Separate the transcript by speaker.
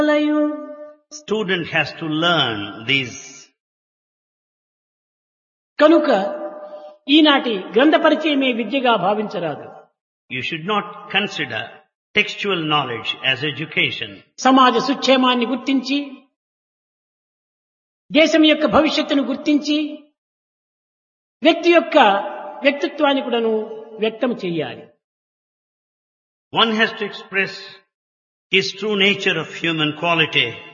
Speaker 1: Student has to learn these.
Speaker 2: కనుక ఈనాటి గ్రంథ పరిచయమే విద్యగా భావించరాదు.
Speaker 1: You should not consider textual knowledge as education.
Speaker 2: సమాజ సుక్షేమాన్ని గుర్తించి దేశం యొక్క భవిష్యత్తును గుర్తించి వ్యక్తి యొక్క వ్యక్తిత్వాన్ని కూడాను వ్యక్తం చేయాలి.
Speaker 1: One has to express his true nature of human quality.